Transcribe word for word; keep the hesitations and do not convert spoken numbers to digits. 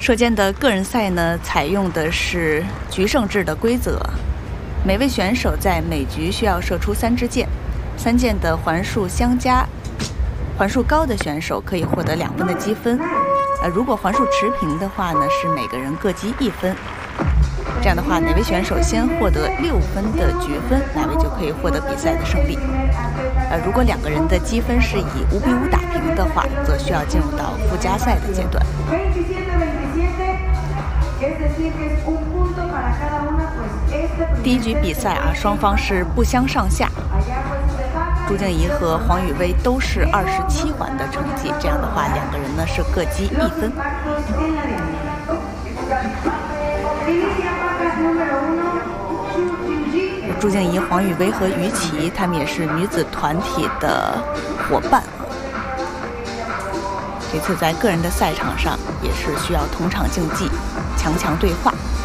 射箭的个人赛呢，采用的是局胜制的规则，每位选手在每局需要射出三支箭，三箭的环数相加，环数高的选手可以获得两分的积分。呃，如果环数持平的话呢，是每个人各积一分。这样的话，哪位选手先获得六分的局分，哪位就可以获得比赛的胜利。呃，如果两个人的积分是以五比五打平的话，则需要进入到附加赛的阶段。第一局比赛啊，双方是不相上下。朱静怡和黄雨薇都是二十七环的成绩，这样的话，两个人呢是各积一分。朱静怡、黄雨薇和于琦，他们也是女子团体的伙伴。这次在个人的赛场上，也是需要同场竞技，强强对话。